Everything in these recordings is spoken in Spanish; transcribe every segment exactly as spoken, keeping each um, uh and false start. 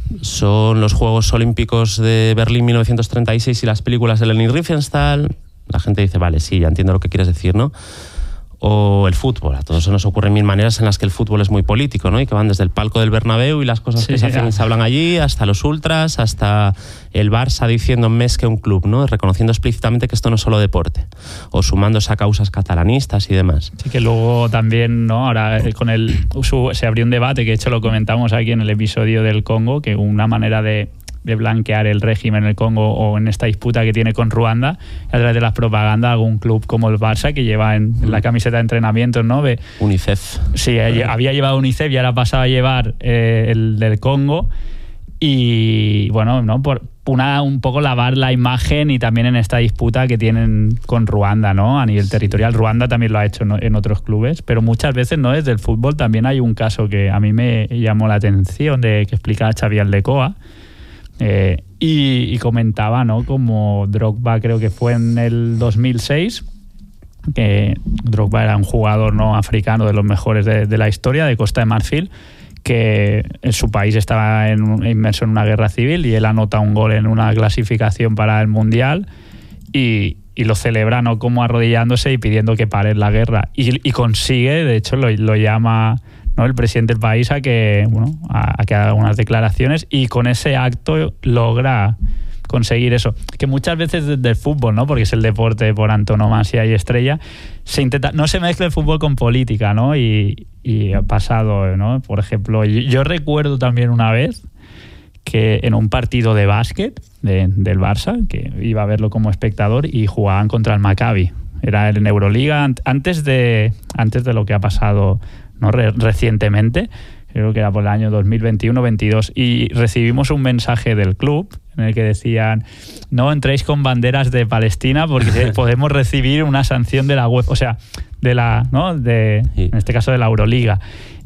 son los Juegos Olímpicos de Berlín mil novecientos treinta y seis y las películas de Leni Riefenstahl. La gente dice, vale, sí, ya entiendo lo que quieres decir, ¿no? O el fútbol. A todos se nos ocurren mil maneras en las que el fútbol es muy político, ¿no? Y que van desde el palco del Bernabéu y las cosas sí, que se hacen, se hablan allí, hasta los ultras, hasta el Barça diciendo mes que un club, ¿no? Reconociendo explícitamente que esto no es solo deporte, o sumándose a causas catalanistas y demás. Sí, que luego también, ¿no? Ahora con el su, se abrió un debate, que de hecho lo comentamos aquí en el episodio del Congo, que una manera de de blanquear el régimen en el Congo o en esta disputa que tiene con Ruanda a través de las propagandas, algún club como el Barça que lleva en, en la camiseta de entrenamientos, ¿no? Ve, UNICEF. Sí, había llevado UNICEF y ahora pasaba a llevar eh, el del Congo y bueno, ¿no? Por una, un poco lavar la imagen y también en esta disputa que tienen con Ruanda, ¿no? A nivel territorial. Ruanda también lo ha hecho en otros clubes, pero muchas veces, ¿no? Desde el fútbol también hay un caso que a mí me llamó la atención, de que explicaba Xavi Aldecoa. Eh, y, y comentaba, ¿no? Como Drogba, creo que fue en el dos mil seis, que Drogba era un jugador, ¿no? africano de los mejores de, de la historia, de Costa de Marfil, que en su país estaba en, inmerso en una guerra civil y él anota un gol en una clasificación para el Mundial y, y lo celebra, ¿no? Como arrodillándose y pidiendo que pare la guerra y, y consigue, de hecho lo, lo llama, ¿no? el presidente del país a que, bueno, a, a que haga unas declaraciones y con ese acto logra conseguir eso. Que muchas veces desde el fútbol, ¿no? porque es el deporte por antonomasia y estrella, se intenta, no se mezcla el fútbol con política, ¿no? Y, y ha pasado, ¿no? Por ejemplo, yo, yo recuerdo también una vez que en un partido de básquet de, del Barça, que iba a verlo como espectador y jugaban contra el Maccabi. Era en Euroliga, antes de, antes de lo que ha pasado, ¿no? Re- recientemente, creo que era por el año dos mil veintiuno veintidós, y recibimos un mensaje del club en el que decían: no entréis con banderas de Palestina porque podemos recibir una sanción de la UEFA, o sea, de la, ¿no? de, en este caso de la Euroliga.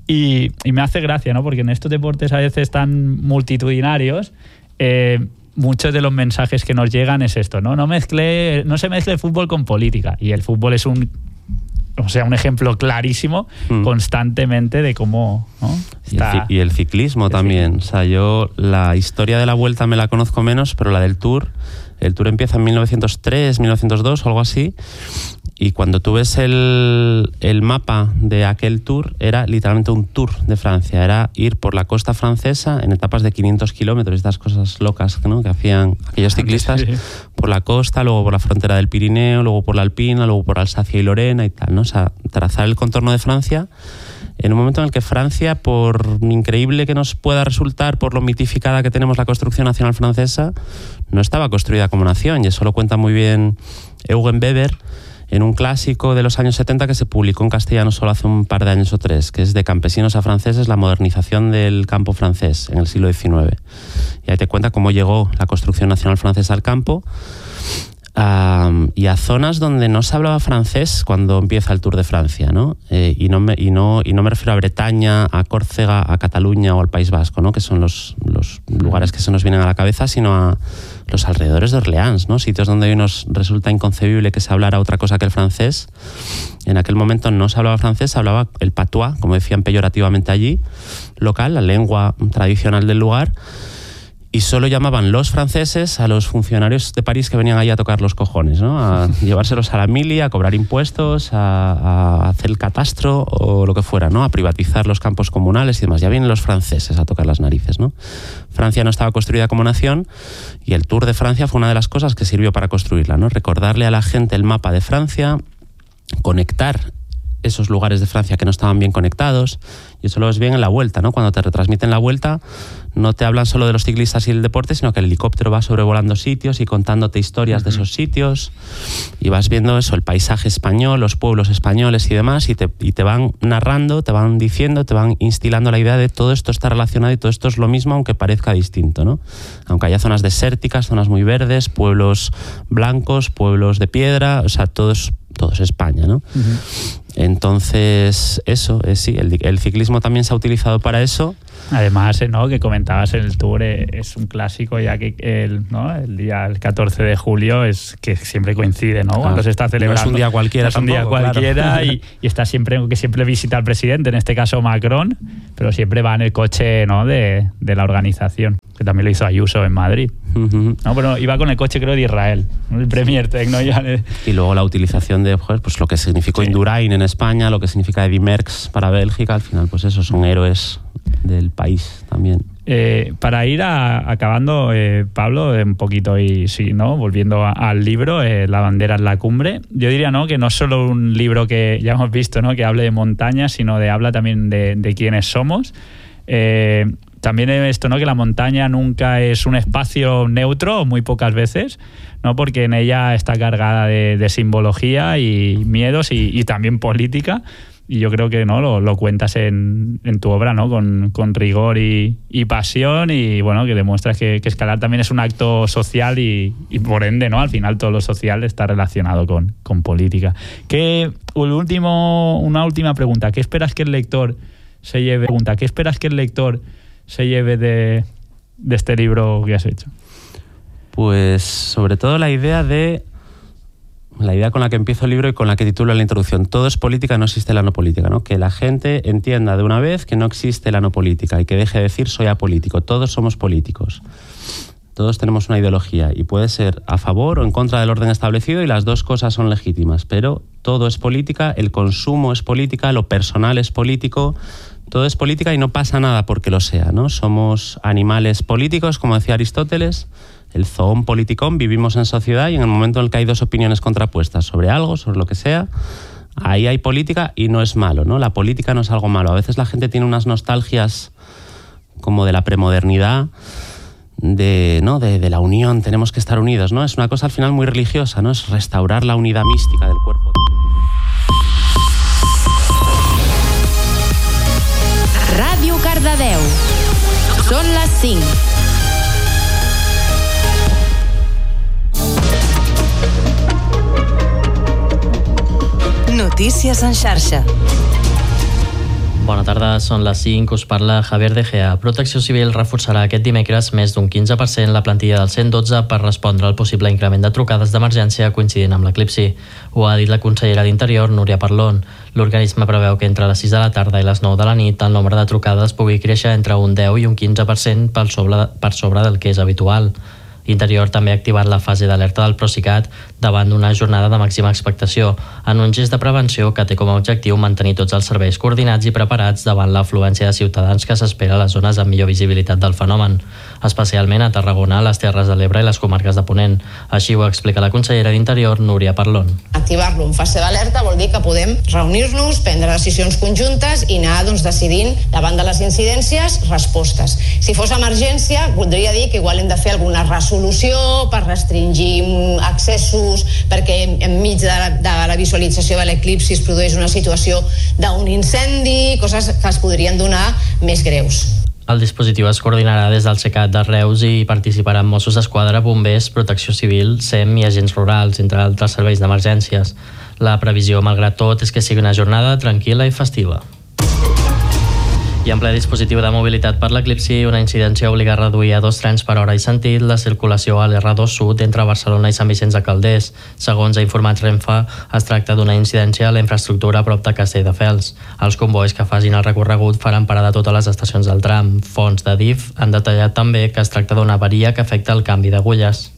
Y, y me hace gracia, ¿no? porque en estos deportes a veces tan multitudinarios, eh, muchos de los mensajes que nos llegan es esto, ¿no? No mezcle, no se mezcle el fútbol con política. Y el fútbol es un, o sea, un ejemplo clarísimo mm. constantemente de cómo, ¿no? Está... Y, el, y el ciclismo el también. Ciclismo. O sea, yo la historia de la Vuelta me la conozco menos, pero la del Tour, el Tour empieza en mil novecientos tres, mil novecientos dos o algo así. Y cuando tú ves el, el mapa de aquel tour, era literalmente un tour de Francia. Era ir por la costa francesa en etapas de quinientos kilómetros, estas cosas locas, ¿no? que hacían aquellos ciclistas, sí. por la costa, luego por la frontera del Pirineo, luego por la Alpina, luego por Alsacia y Lorena y tal, ¿no? O sea, trazar el contorno de Francia en un momento en el que Francia, por increíble que nos pueda resultar, por lo mitificada que tenemos la construcción nacional francesa, no estaba construida como nación. Y eso lo cuenta muy bien Eugen Weber en un clásico de los años setenta que se publicó en castellano solo hace un par de años o tres, que es De campesinos a franceses, la modernización del campo francés en el siglo diecinueve. Y ahí te cuenta cómo llegó la construcción nacional francesa al campo um, y a zonas donde no se hablaba francés cuando empieza el Tour de Francia, ¿no? Eh, y, no me, y, no, y no me refiero a Bretaña, a Córcega, a Cataluña o al País Vasco, ¿no? que son los, los lugares que se nos vienen a la cabeza, sino a los alrededores de Orleans, ¿no? Sitios donde hoy nos resulta inconcebible que se hablara otra cosa que el francés. En aquel momento no se hablaba francés, se hablaba el patois, como decían peyorativamente allí, local, la lengua tradicional del lugar, y solo llamaban los franceses a los funcionarios de París que venían ahí a tocar los cojones, ¿no? A llevárselos a la mili, a cobrar impuestos, a, a hacer el catastro o lo que fuera, ¿no? A privatizar los campos comunales y demás. Ya vienen los franceses a tocar las narices, ¿no? Francia no estaba construida como nación y el Tour de Francia fue una de las cosas que sirvió para construirla, ¿no? Recordarle a la gente el mapa de Francia, conectar esos lugares de Francia que no estaban bien conectados, y eso lo ves bien en la Vuelta, ¿no? Cuando te retransmiten la Vuelta, no te hablan solo de los ciclistas y el deporte, sino que el helicóptero va sobrevolando sitios y contándote historias uh-huh. de esos sitios, y vas viendo eso, el paisaje español, los pueblos españoles y demás, y te, y te van narrando, te van diciendo, te van instilando la idea de todo esto está relacionado y todo esto es lo mismo, aunque parezca distinto, ¿no? Aunque haya zonas desérticas, zonas muy verdes, pueblos blancos, pueblos de piedra, o sea, todo es, todo es España, ¿no? Uh-huh. Entonces, eso, eh, sí, el, el ciclismo también se ha utilizado para eso. Además, ¿no? Que comentabas el tour, eh, es un clásico ya que el, ¿no? el día el catorce de julio es que siempre coincide, ¿no? Cuando ah, se está celebrando. No es un día cualquiera, no es un día tampoco, cualquiera claro. y, y está siempre, que siempre visita al presidente, en este caso Macron, pero siempre va en el coche, ¿no? de, de la organización, que también lo hizo Ayuso en Madrid. Uh-huh. No, pero iba con el coche, creo, de Israel, el Premier Tech, ¿no? Ya le... Y luego la utilización de pues, lo que significó sí. Indurain en España, lo que significa Eddy Merckx para Bélgica, al final, pues eso, son héroes del país también. Eh, para ir a, acabando, eh, Pablo, un poquito y sí, ¿no? Volviendo a, al libro, eh, La bandera en la cumbre, yo diría, ¿no? Que no es solo un libro que ya hemos visto, ¿no? Que hable de montañas, sino de habla también de, de quiénes somos. Eh, También esto, ¿no? Que la montaña nunca es un espacio neutro, muy pocas veces, ¿no? Porque en ella está cargada de, de simbología y miedos y, y también política. Y yo creo que, ¿no? lo, lo cuentas en, en tu obra, ¿no? Con, con rigor y, y pasión, y bueno, que demuestras que, que escalar también es un acto social y, y por ende, ¿no? Al final todo lo social está relacionado con, con política. ¿Qué, un último, una última pregunta. ¿Qué esperas que el lector se lleve? Pregunta, ¿qué esperas que el lector se lleve de, de este libro que has hecho? Pues sobre todo la idea de la idea con la que empiezo el libro y con la que titulo la introducción: todo es política, no existe la no política, ¿no? Que la gente entienda de una vez que no existe la no política y que deje de decir soy apolítico. Todos somos políticos, todos tenemos una ideología y puede ser a favor o en contra del orden establecido, y las dos cosas son legítimas, pero todo es política, el consumo es política, lo personal es político. Todo es política y no pasa nada porque lo sea, ¿no? Somos animales políticos, como decía Aristóteles, el zoon politikon, vivimos en sociedad y en el momento en el que hay dos opiniones contrapuestas sobre algo, sobre lo que sea, ahí hay política y no es malo, ¿no? La política no es algo malo. A veces la gente tiene unas nostalgias como de la premodernidad, de, ¿no? de, de la unión, tenemos que estar unidos, ¿no? Es una cosa al final muy religiosa, ¿no? Es restaurar la unidad mística del cuerpo. Ràdio Cardedeu. Són les cinc. Notícies en xarxa. Bona tarda, són les cinc, us parla Javier De Gea. Protecció Civil reforçarà aquest dimecres més d'un quinze per cent la plantilla del cent dotze per respondre al possible increment de trucades d'emergència coincidint amb l'eclipsi. Ho ha dit la consellera d'Interior, Núria Parlon. L'organisme preveu que entre les sis de la tarda i les nou de la nit el nombre de trucades pugui créixer entre un deu i un quinze per cent per sobre, per sobre del que és habitual. Interior també ha activat la fase d'alerta del Procicat davant d'una jornada de màxima expectació, en un gest de prevenció que té com a objectiu mantenir tots els serveis coordinats i preparats davant l'afluència de ciutadans que s'espera a les zones amb millor visibilitat del fenomen, especialment a Tarragona, les Terres de l'Ebre i les comarques de Ponent. Així ho explica la consellera d'Interior, Núria Parlon. Activar-lo en fase d'alerta vol dir que podem reunir-nos, prendre decisions conjuntes i anar doncs, decidint, davant de les incidències, respostes. Si fos emergència, voldria dir que igual hem de fer alguna resolució per restringir accessos, perquè enmig de la, de la visualització de l'eclipsi es produeix una situació d'un incendi, coses que es podrien donar més greus. El dispositiu es coordinarà des del SECAT de Reus i participaran Mossos d'Esquadra, bombers, Protecció Civil, S E M i agents rurals, entre altres serveis d'emergències. La previsió, malgrat tot, és que sigui una jornada tranquil·la i festiva. I en ple dispositiu de mobilitat per l'eclipsi, una incidència obliga a reduir a dos trens per hora i sentit la circulació a l'erra dos Sud entre Barcelona i Sant Vicenç de Calders. Segons ha informat Renfe, es tracta d'una incidència a la infraestructura a prop de Castelldefels. Els convois que facin el recorregut faran parada a totes les estacions del tram. Fonts de D I F han detallat també que es tracta d'una avaria que afecta el canvi d'agulles.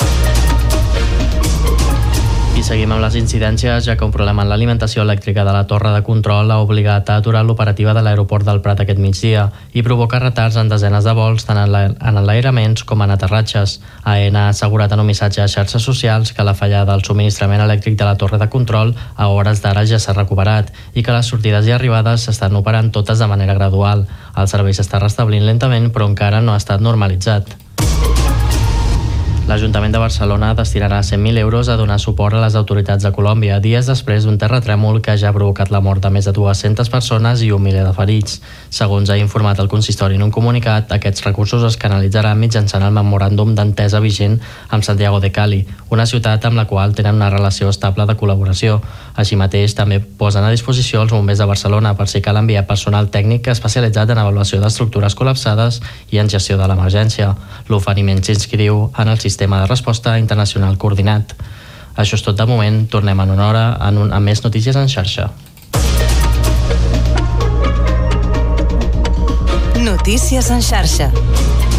I seguim amb les incidències, ja que un problema en l'alimentació elèctrica de la torre de control ha obligat a aturar l'operativa de l'aeroport del Prat aquest migdia i provoca retards en desenes de vols tant en enlairaments com en aterratges. A E N A ha assegurat en un missatge a xarxes socials que la fallada del subministrament elèctric de la torre de control a hores d'ara ja s'ha recuperat i que les sortides i arribades s'estan operant totes de manera gradual. El servei s'està restablint lentament, però encara no ha estat normalitzat. L'Ajuntament de Barcelona destinarà cent mil euros a donar suport a les autoritats de Colòmbia, dies després d'un terratrèmol que ja ha provocat la mort de més de dues-centes persones i un miler de ferits. Segons ha informat el consistori en un comunicat, aquests recursos es canalitzaran mitjançant el memoràndum d'entesa vigent amb Santiago de Cali, una ciutat amb la qual tenen una relació estable de col·laboració. Així mateix, també posen a disposició els bombers de Barcelona per si cal enviar personal tècnic especialitzat en avaluació d'estructures col·lapsades i en gestió de l'emergència. L'oferiment s'inscriu en el sistema de resposta internacional coordinat. Això és tot de moment. Tornem en una hora en un, amb més notícies en xarxa. Notícies en xarxa.